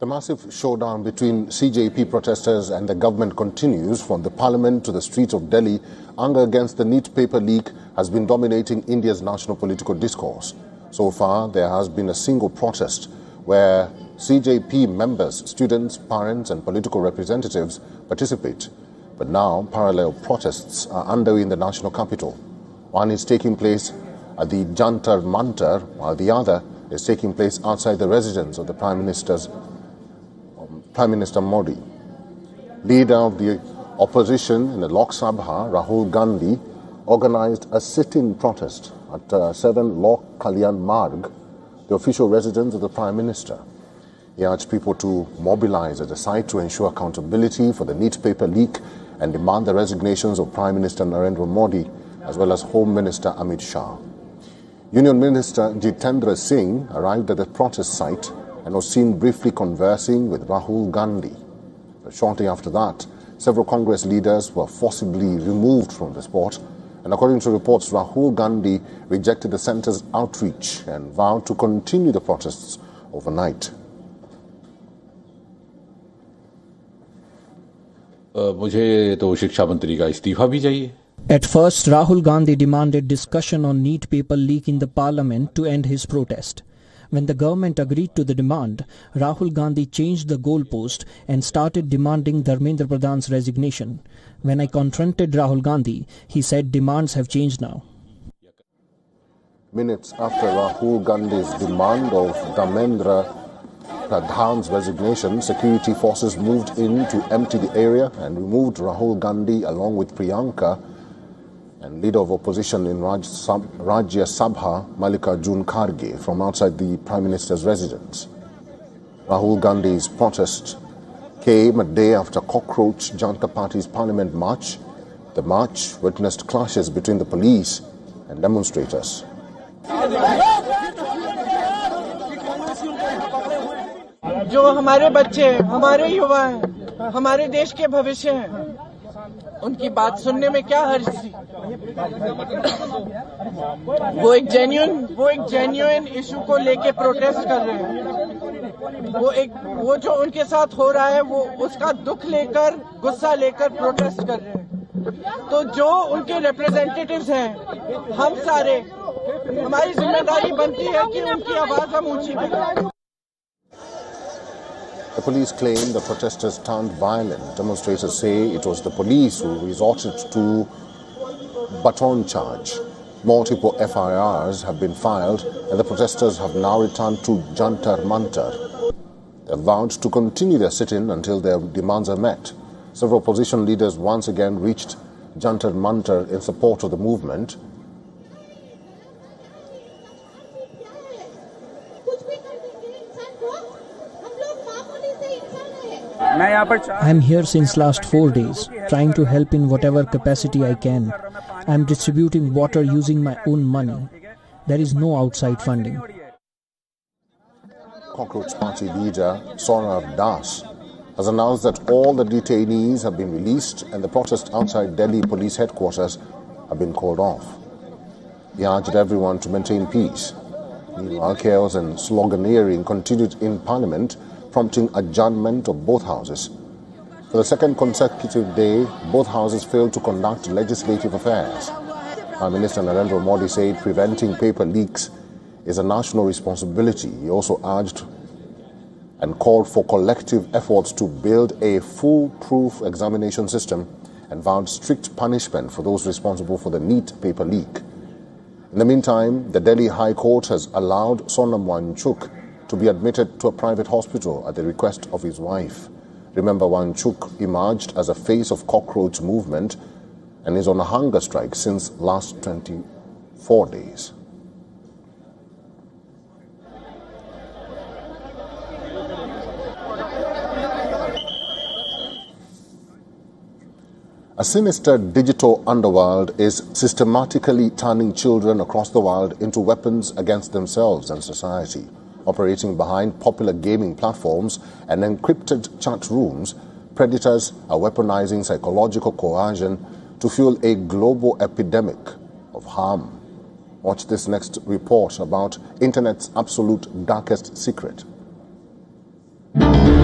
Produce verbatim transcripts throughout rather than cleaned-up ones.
The massive showdown between C J P protesters and the government continues. From the parliament to the streets of Delhi, anger against the NEET paper leak has been dominating India's national political discourse. So far, there has been a single protest where C J P members, students, parents and political representatives participate. But now, parallel protests are underway in the national capital. One is taking place at the Jantar Mantar, while the other is taking place outside the residence of the Prime Minister's Prime Minister Modi. Leader of the opposition in the Lok Sabha, Rahul Gandhi, organized a sit-in protest at uh, seven Lok Kalyan Marg, the official residence of the Prime Minister. He urged people to mobilize at the site to ensure accountability for the NEET paper leak and demand the resignations of Prime Minister Narendra Modi as well as Home Minister Amit Shah. Union Minister Jitendra Singh arrived at the protest site and was seen briefly conversing with Rahul Gandhi. But shortly after that, several Congress leaders were forcibly removed from the spot, and according to reports, Rahul Gandhi rejected the centre's outreach and vowed to continue the protests overnight. मुझे तो शिक्षा मंत्री का इस्तीफा भी चाहिए. At first, Rahul Gandhi demanded discussion on NEET paper leak in the parliament to end his protest. When the government agreed to the demand, Rahul Gandhi changed the goalpost and started demanding Dharmendra Pradhan's resignation. When I confronted Rahul Gandhi, he said demands have changed now. Minutes after Rahul Gandhi's demand of Dharmendra Pradhan's resignation, security forces moved in to empty the area and removed Rahul Gandhi along with Priyanka and leader of opposition in Raj Sab Rajya Sabha, Mallikarjun Kharge, from outside the Prime Minister's residence. Rahul Gandhi's protest came a day after Cockroach Janata Party's Parliament march. The march witnessed clashes between the police and demonstrators. जो हमारे बच्चे हैं, हमारे युवा हैं, हमारे देश के भविष्य हैं, उनकी बात सुनने में क्या हर्ज थी? वो एक जेन्युइन वो एक जेन्युइन इशू को लेके प्रोटेस्ट कर रहे हैं. वो एक वो जो उनके साथ हो रहा है, वो उसका दुख लेकर, गुस्सा लेकर प्रोटेस्ट कर रहे हैं. तो जो उनके रिप्रेजेंटेटिव्स हैं, हम सारे, हमारी जिम्मेदारी बनती है कि उनकी आवाज हम ऊंची करें. The police claim the protesters turned violent. Demonstrators say it was the police who resorted to baton charge. Multiple F I Rs have been filed and the protesters have now returned to Jantar Mantar. They vowed to continue their sit-in until their demands are met. Several opposition leaders once again reached Jantar Mantar in support of the movement. I am here since last four days, trying to help in whatever capacity I can. I am distributing water using my own money. There is no outside funding. Cockroach Party leader Saurav Das has announced that all the detainees have been released and the protests outside Delhi police headquarters have been called off. He urged everyone to maintain peace. Meanwhile, chaos and sloganeering continued in Parliament, prompting adjournment of both houses. For the second consecutive day, both houses failed to conduct legislative affairs. Prime Minister Narendra Modi said preventing paper leaks is a national responsibility. He also urged and called for collective efforts to build a foolproof examination system and vowed strict punishment for those responsible for the NEET paper leak. In the meantime, the Delhi High Court has allowed Sonam Wangchuk to be admitted to a private hospital at the request of his wife. Remember, Wangchuk emerged as a face of cockroach movement and is on a hunger strike since last twenty-four days. A sinister digital underworld is systematically turning children across the world into weapons against themselves and society. Operating behind popular gaming platforms and encrypted chat rooms, predators are weaponizing psychological coercion to fuel a global epidemic of harm. Watch this next report about Internet's absolute darkest secret.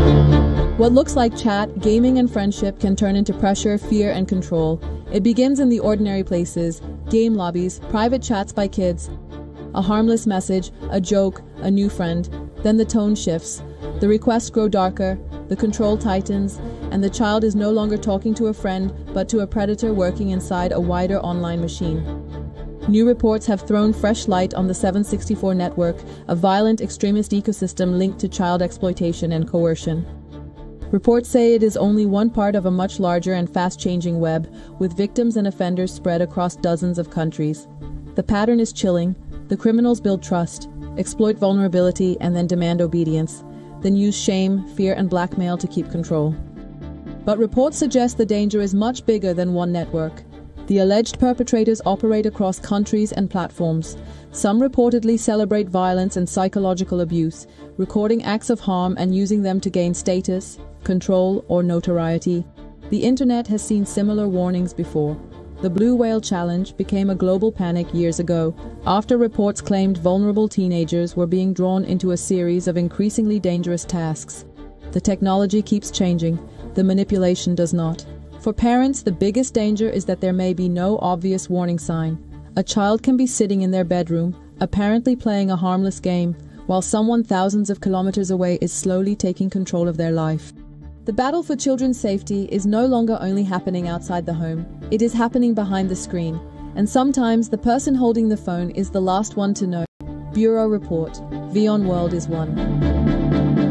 What looks like chat, gaming, and friendship can turn into pressure, fear, and control. It begins in the ordinary places, game lobbies, private chats by kids. A harmless message, a joke, a new friend. Then the tone shifts. The requests grow darker, the control tightens, and the child is no longer talking to a friend, but to a predator working inside a wider online machine. New reports have thrown fresh light on the seven sixty-four network, a violent extremist ecosystem linked to child exploitation and coercion. Reports say it is only one part of a much larger and fast-changing web, with victims and offenders spread across dozens of countries. The pattern is chilling. The criminals build trust, exploit vulnerability, and then demand obedience, then use shame, fear, and blackmail to keep control. But reports suggest the danger is much bigger than one network. The alleged perpetrators operate across countries and platforms. Some reportedly celebrate violence and psychological abuse, recording acts of harm and using them to gain status, control, or notoriety. The internet has seen similar warnings before. The Blue Whale Challenge became a global panic years ago, after reports claimed vulnerable teenagers were being drawn into a series of increasingly dangerous tasks. The technology keeps changing, the manipulation does not. For parents, the biggest danger is that there may be no obvious warning sign. A child can be sitting in their bedroom, apparently playing a harmless game, while someone thousands of kilometers away is slowly taking control of their life. The battle for children's safety is no longer only happening outside the home, it is happening behind the screen, and sometimes the person holding the phone is the last one to know. Bureau Report. VON World is one.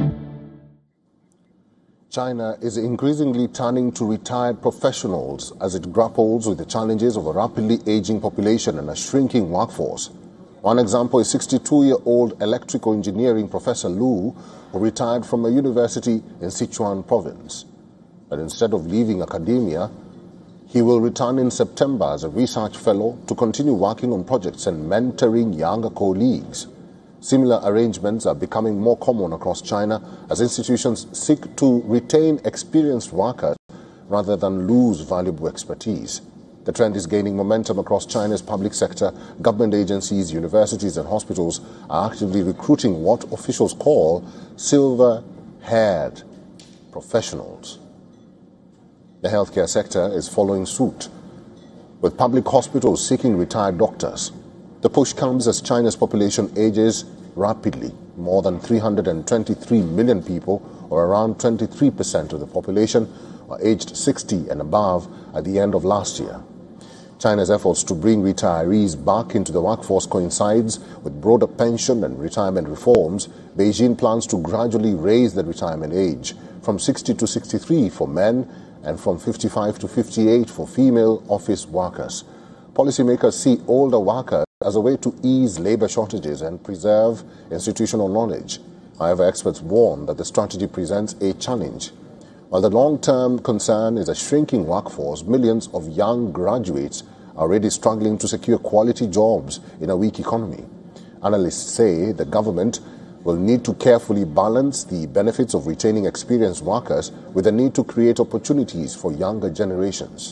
China is increasingly turning to retired professionals as it grapples with the challenges of a rapidly aging population and a shrinking workforce. One example is sixty-two-year-old electrical engineering Professor Lu, who retired from a university in Sichuan province. But instead of leaving academia, he will return in September as a research fellow to continue working on projects and mentoring younger colleagues. Similar arrangements are becoming more common across China as institutions seek to retain experienced workers rather than lose valuable expertise. The trend is gaining momentum across China's public sector. Government agencies, universities and hospitals are actively recruiting what officials call silver-haired professionals. The healthcare sector is following suit, with public hospitals seeking retired doctors. The push comes as China's population ages rapidly. More than three hundred twenty-three million people, or around twenty-three percent of the population, are aged sixty and above at the end of last year. China's efforts to bring retirees back into the workforce coincides with broader pension and retirement reforms. Beijing plans to gradually raise the retirement age from sixty to sixty-three for men and from fifty-five to fifty-eight for female office workers. Policymakers see older workers as a way to ease labor shortages and preserve institutional knowledge. However, experts warn that the strategy presents a challenge. While the long-term concern is a shrinking workforce, millions of young graduates are already struggling to secure quality jobs in a weak economy. Analysts say the government will need to carefully balance the benefits of retaining experienced workers with the need to create opportunities for younger generations.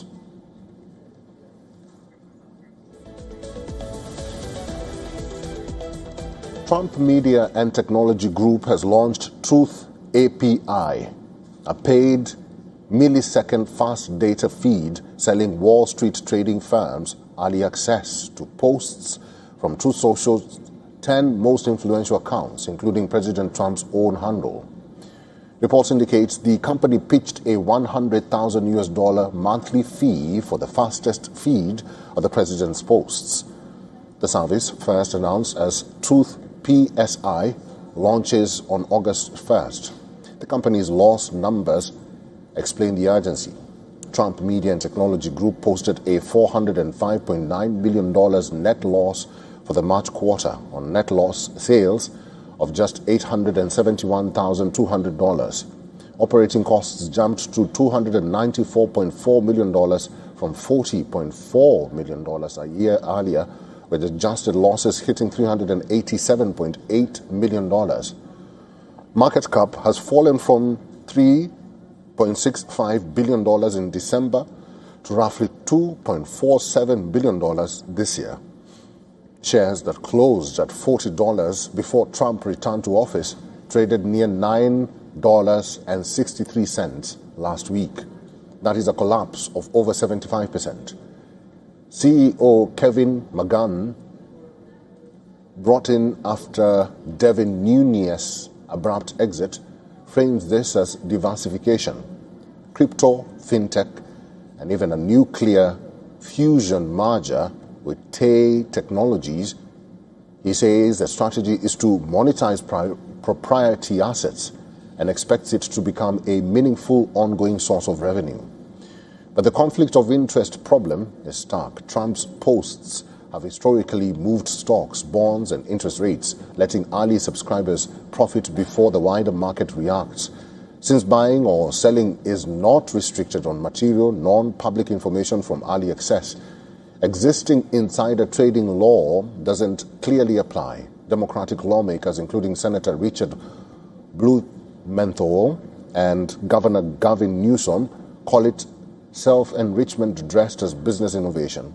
Trump Media and Technology Group has launched Truth A P I, a paid millisecond fast data feed selling Wall Street trading firms early access to posts from Truth Social's ten most influential accounts, including President Trump's own handle. Reports indicate the company pitched a one hundred thousand U S dollar monthly fee for the fastest feed of the president's posts. The service, first announced as Truth P S I, launches on August first. The company's loss numbers explain the urgency. Trump Media and Technology Group posted a four hundred five point nine million dollars net loss for the March quarter on net loss sales of just eight hundred seventy-one thousand two hundred dollars. Operating costs jumped to two hundred ninety-four point four million dollars from forty point four million dollars a year earlier, with adjusted losses hitting three hundred eighty-seven point eight million dollars. Market cap has fallen from three point six five billion dollars in December to roughly two point four seven billion dollars this year. Shares that closed at forty dollars before Trump returned to office traded near nine dollars and sixty-three cents last week. That is a collapse of over seventy-five percent. C E O Kevin McGann, brought in after Devin Nunes' abrupt exit, frames this as diversification. Crypto, fintech, and even a nuclear fusion merger with Tay Technologies. He says the strategy is to monetize pri- proprietary assets and expects it to become a meaningful ongoing source of revenue. But the conflict of interest problem is stark. Trump's posts have historically moved stocks, bonds, and interest rates, letting early subscribers profit before the wider market reacts. Since buying or selling is not restricted on material, non-public information from early access, existing insider trading law doesn't clearly apply. Democratic lawmakers, including Senator Richard Blumenthal and Governor Gavin Newsom, call it self-enrichment dressed as business innovation.